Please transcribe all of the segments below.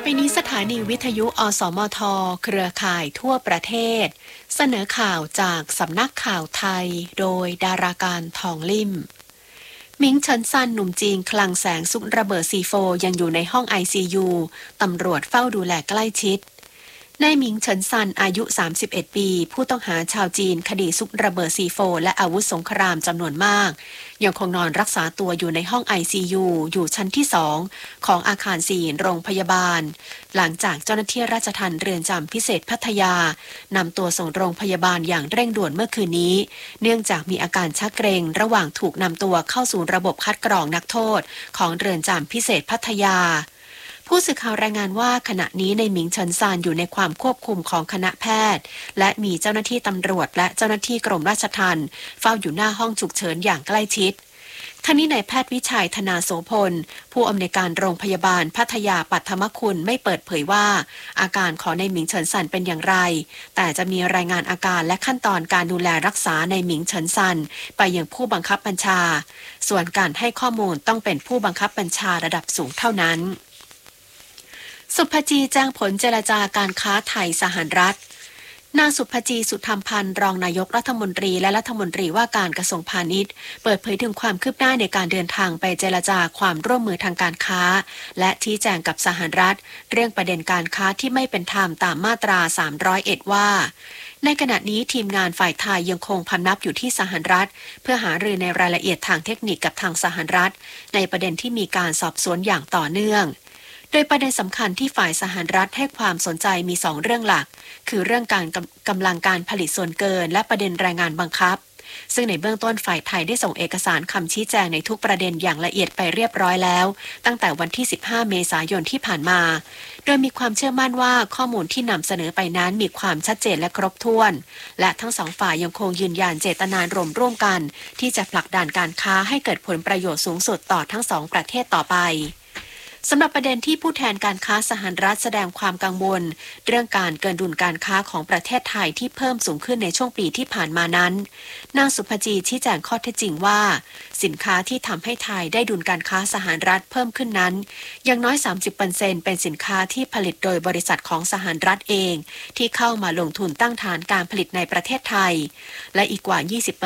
นี้สถานีวิทยุอสมทเครือข่ายทั่วประเทศเสนอข่าวจากสำนักข่าวไทยโดยดาราการทองลิ่มมิงเฉินซันหนุ่มจีนคลังแสงซุกระเบิดซีโฟยังอยู่ในห้อง ICU ตำรวจเฝ้าดูแลใกล้ชิดนายหมิงเฉินซันอายุ31ปีผู้ต้องหาชาวจีนคดีซุกระเบิดซีโฟและอาวุธสงครามจำนวนมากยังคงนอนรักษาตัวอยู่ในห้อง ICU อยู่ชั้นที่2ของอาคาร4โรงพยาบาลหลังจากเจ้าหน้าที่ราชทัณฑ์เรือนจำพิเศษพัทยานำตัวส่งโรงพยาบาลอย่างเร่งด่วนเมื่อคืนนี้เนื่องจากมีอาการชักเกร็งระหว่างถูกนำตัวเข้าสู่ระบบคัดกรองนักโทษของเรือนจำพิเศษพัทยาผู้สื่อข่าวรายงานว่าขณะนี้ในหมิงเฉินซานอยู่ในความควบคุมของคณะแพทย์และมีเจ้าหน้าที่ตำรวจและเจ้าหน้าที่กรมราชทัณฑ์เฝ้าอยู่หน้าห้องฉุกเฉินอย่างใกล้ชิดทั้งนี้นายแพทย์วิชัยธนาโสพลผู้อำนวยการโรงพยาบาลพัทยาปัทมคุณไม่เปิดเผยว่าอาการของนายหมิงเฉินซันเป็นอย่างไรแต่จะมีรายงานอาการและขั้นตอนการดูแลรักษาในหมิงเฉินซันไปยังผู้บังคับบัญชาส่วนการให้ข้อมูลต้องเป็นผู้บังคับบัญชาระดับสูงเท่านั้นสุภจีแจ้งผลเจรจาการค้าไทยสหรัฐนางสุภจีสุธรรมพันธ์รองนายกรัฐมนตรีและรัฐมนตรีว่าการกระทรวงพาณิชย์เปิดเผยถึงความคืบหน้าในการเดินทางไปเจรจาความร่วมมือทางการค้าและชี้แจงกับสหรัฐเรื่องประเด็นการค้าที่ไม่เป็นธรรมตามมาตรา301ว่าในขณะนี้ทีมงานฝ่ายไทยยังคงพำนับอยู่ที่สหรัฐเพื่อหารือในรายละเอียดทางเทคนิคกับทางสหรัฐในประเด็นที่มีการสอบสวนอย่างต่อเนื่องโดยประเด็นสำคัญที่ฝ่ายสหรัฐให้ความสนใจมี2เรื่องหลักคือเรื่องการกำลังการผลิตส่วนเกินและประเด็นแรงงานบังคับซึ่งในเบื้องต้นฝ่ายไทยได้ส่งเอกสารคำชี้แจงในทุกประเด็นอย่างละเอียดไปเรียบร้อยแล้วตั้งแต่วันที่15เมษายนที่ผ่านมาโดยมีความเชื่อมั่นว่าข้อมูลที่นำเสนอไปนั้นมีความชัดเจนและครบถ้วนและทั้งสองฝ่ายยังคงยืนยันเจตนารมณ์ร่วมกันที่จะผลักดันการค้าให้เกิดผลประโยชน์สูงสุดต่อทั้งสองประเทศต่อไปสำหรับประเด็นที่ผู้แทนการค้าสหรัฐแสดงความกังวลเรื่องการเกินดุลการค้าของประเทศไทยที่เพิ่มสูงขึ้นในช่วงปีที่ผ่านมานั้นนางสุภจีชี้แจงข้อเท็จจริงว่าสินค้าที่ทำให้ไทยได้ดุลการค้าสหรัฐเพิ่มขึ้นนั้นอย่างน้อย 30% เป็นสินค้าที่ผลิตโดยบริษัทของสหรัฐเองที่เข้ามาลงทุนตั้งฐานการผลิตในประเทศไทยและอีกกว่า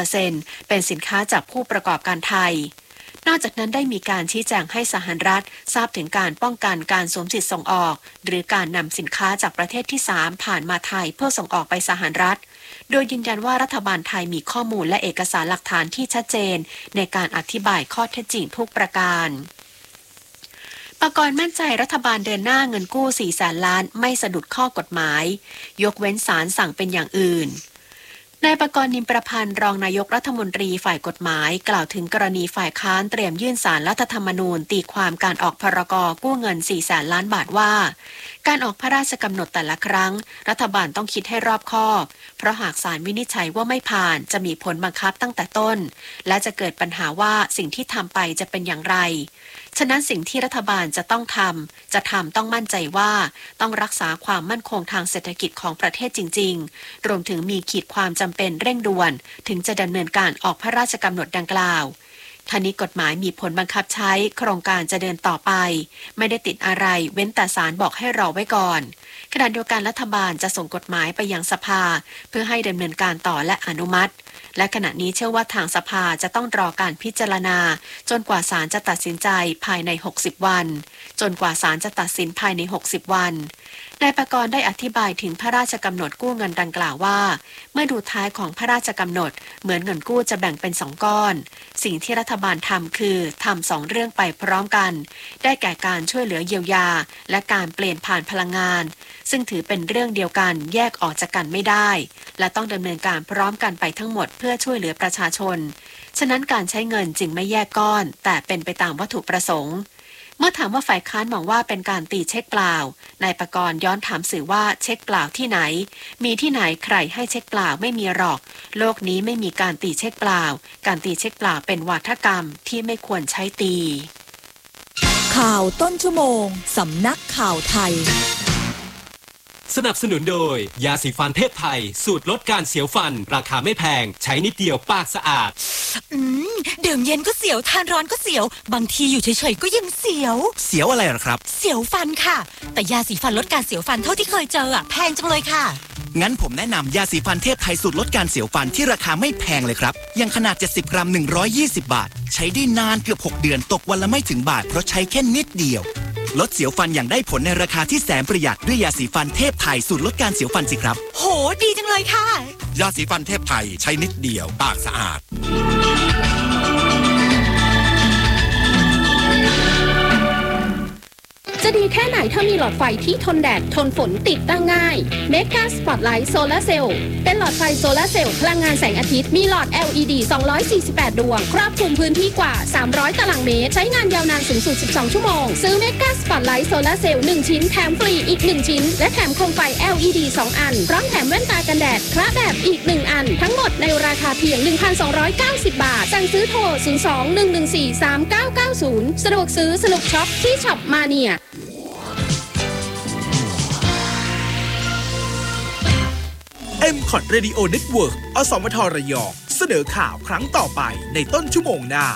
20% เป็นสินค้าจากผู้ประกอบการไทยนอกจากนั้นได้มีการชี้แจงให้สหรัฐทราบถึงการป้องกันการสวมสิทธิส่งออกหรือการนำสินค้าจากประเทศที่3ผ่านมาไทยเพื่อส่งออกไปสหรัฐโดยยืนยันว่ารัฐบาลไทยมีข้อมูลและเอกสารหลักฐานที่ชัดเจนในการอธิบายข้อเท็จจริงทุกประการปกรณ์มั่นใจรัฐบาลเดินหน้าเงินกู้400,000 ล้านไม่สะดุดข้อกฎหมายยกเว้นศาลสั่งเป็นอย่างอื่นนายปกรณ์นิมประพันธ์รองนายกรัฐมนตรีฝ่ายกฎหมายกล่าวถึงกรณีฝ่ายค้านเตรียมยื่นศาลรัฐธรรมนูญตีความการออกพรก.กู้เงิน400,000 ล้านบาทว่าการออกพระราชกำหนดแต่ละครั้งรัฐบาลต้องคิดให้รอบคอบเพราะหากศาลวินิจฉัยว่าไม่ผ่านจะมีผลบังคับตั้งแต่ต้นและจะเกิดปัญหาว่าสิ่งที่ทำไปจะเป็นอย่างไรฉะนั้นสิ่งที่รัฐบาลจะต้องทำต้องมั่นใจว่าต้องรักษาความมั่นคงทางเศรษฐกิจของประเทศจริงๆรวมถึงมีขีดความจำเป็นเร่งด่วนถึงจะดำเนินการออกพระราชกำหนดดังกล่าวท่านี้กฎหมายมีผลบังคับใช้โครงการจะเดินต่อไปไม่ได้ติดอะไรเว้นแต่ศาลบอกให้รอไว้ก่อนขณะเดียวกันรัฐบาลจะส่งกฎหมายไปยังสภาเพื่อให้ดำเนินการต่อและอนุมัติและขณะนี้เชื่อว่าทางสภาจะต้องรอการพิจารณาจนกว่าศาลจะตัดสินใจภายใน60วันจนกว่าศาลจะตัดสินภายใน60วันนายปกรณ์ได้อธิบายถึงพระราชกำหนดกู้เงินดังกล่าวว่าเมื่อดูท้ายของพระราชกำหนดเหมือนเงินกู้จะแบ่งเป็น2ก้อนสิ่งที่รัฐบาลทำคือทำ2เรื่องไปพร้อมกันได้แก่การช่วยเหลือเยียวยาและการเปลี่ยนผ่านพลังงานซึ่งถือเป็นเรื่องเดียวกันแยกออกจากกันไม่ได้และต้องดำเนินการพร้อมกันไปทั้งหมดเพื่อช่วยเหลือประชาชนฉะนั้นการใช้เงินจึงไม่แยกก้อนแต่เป็นไปตามวัตถุประสงค์เมื่อถามว่าฝ่ายค้านมองว่าเป็นการตีเช็คเปล่านายปกรณ์ย้อนถามสื่อว่าเช็คเปล่าที่ไหนมีที่ไหนใครให้เช็คเปล่าไม่มีหรอกโลกนี้ไม่มีการตีเช็คเปล่าการตีเช็คเปล่าเป็นวาทกรรมที่ไม่ควรใช้ตีข่าวต้นชั่วโมงสำนักข่าวไทยสนับสนุนโดยยาสีฟันเทพไทยสูตรลดการเสียวฟันราคาไม่แพงใช้นิดเดียวปากสะอาดอืมดื่มเย็นก็เสียวทานร้อนก็เสียวบางทีอยู่เฉยๆก็ยังเสียวเสียวอะไรเหรอครับเสียวฟันค่ะแต่ยาสีฟันลดการเสียวฟันเท่าที่เคยเจอแพงจังเลยค่ะงั้นผมแนะนำยาสีฟันเทพไทยสูตรลดการเสียวฟันที่ราคาไม่แพงเลยครับอย่างขนาด70 กรัม120 บาทใช้ได้นานเกือบ6 เดือนตกวันละไม่ถึงบาทเพราะใช้แค่นิดเดียวลดเสียวฟันอย่างได้ผลในราคาที่แสนประหยัดด้วยยาสีฟันเทพไทยสูตรลดการเสียวฟันสิครับโหดีจังเลยค่ะยาสีฟันเทพไทยใช้นิดเดียวปากสะอาดจะดีแค่ไหนถ้ามีหลอดไฟที่ทนแดดทนฝนติดตั้งง่าย Mega Spotlight Solar Cell เป็นหลอดไฟโซลาร์เซลล์พลังงานแสงอาทิตย์มีหลอด LED 248 ดวงครอบคลุมพื้นที่กว่า300 ตารางเมตรใช้งานยาวนานสูงสุด12 ชั่วโมงซื้อ Mega Spotlight Solar Cell 1 ชิ้นแถมฟรีอีก1ชิ้นและแถมโคมไฟ LED 2 อันพร้อมแถมแว่นตากันแดดคละแบบอีก1อันทั้งหมดในราคาเพียง 1,290 บาทสั่งซื้อโทร 02-114-3990 สะดวกซื้อสนุกช็อปที่ช็อปมาเนีย M-Cot Radio Network อสมทระยองเสนอข่าวครั้งต่อไปในต้นชั่วโมงหน้า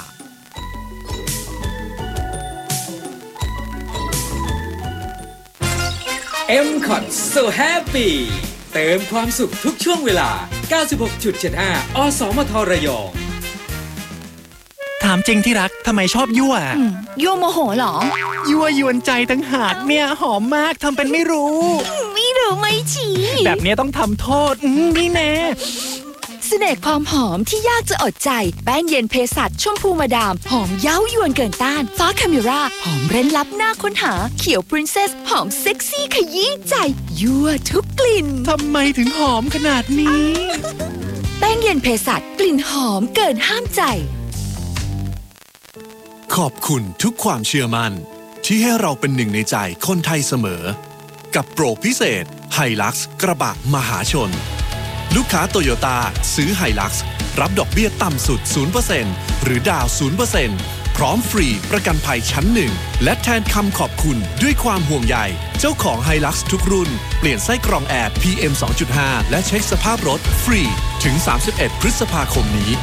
M-Cot So Happy เติมความสุขทุกช่วงเวลา 96.75 อสมทระยองถามจริงที่รักทำไมชอบยั่วยั่วโมโหเหรอยั่วยวนใจตั้งหากเนี่ยหอมมากทำเป็นไม่รู้ไม่รู้ไม่ชี้แบบนี้ต้องทำโทษนี่แน่เสน่ห์ความหอมที่ยากจะอดใจแป้งเย็นเภสัชชมพูมาดามหอมเย้ายวนเกินต้านฟ้าคาเมราหอมเร้นลับน่าค้นหาเขียวปรินเซสหอมเซ็กซี่ขยี้ใจยั่วทุกกลิ่นทำไมถึงหอมขนาดนี้แป้งเย็นเภสัชกลิ่นหอมเกินห้ามใจขอบคุณทุกความเชื่อมั่นที่ให้เราเป็นหนึ่งในใจคนไทยเสมอกับโปรพิเศษ Hilux กระบะมหาชนลูกค้าโตโยต้าซื้อ Hilux รับดอกเบี้ยต่ำสุด 0% หรือดาว 0% พร้อมฟรีประกันภัยชั้นหนึ่งและแทนคำขอบคุณด้วยความห่วงใยเจ้าของ Hilux ทุกรุ่นเปลี่ยนไส้กรองแอร์ PM 2.5 และเช็คสภาพรถฟรีถึง 31 พฤษภาคมนี้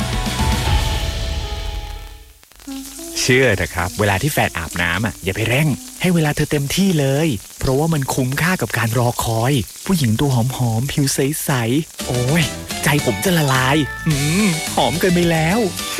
เชื่อเถอะครับเวลาที่แฟนอาบน้ำอย่าไปเร่งให้เวลาเธอเต็มที่เลยเพราะว่ามันคุ้มค่ากับการรอคอยผู้หญิงตัวหอมๆผิวใสๆโอ้ยใจผมจะละลายหอมเกินไปแล้ว